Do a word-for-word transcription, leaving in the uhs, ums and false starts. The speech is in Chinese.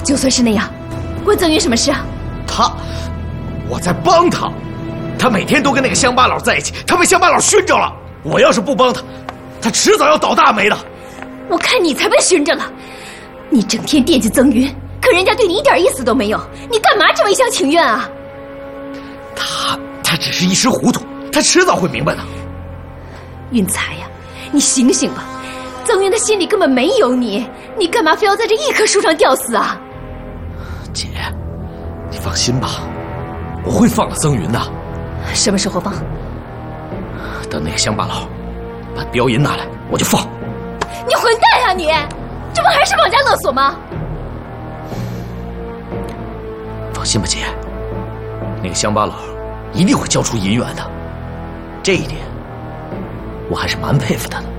就算是那样，关曾云什么事啊？ 他，我在帮他，他每天都跟那个乡巴佬在一起，他被乡巴佬熏着了。我要是不帮他，他迟早要倒大霉的。 我看你才被熏着了，你整天惦记曾云，可人家对你一点意思都没有，你干嘛这么一厢情愿啊？ 他他只是一时糊涂，他迟早会明白的。 运财呀，你醒醒吧！曾云的心里根本没有你，你干嘛非要在这一棵树上吊死啊？ 姐，你放心吧，我会放了曾云的。 什么时候放？ 等那个乡巴佬把镖银拿来，我就放。 你混蛋啊你！这不还是绑架勒索吗？ 放心吧，姐，那个乡巴佬一定会交出银元的，这一点我还是蛮佩服他的。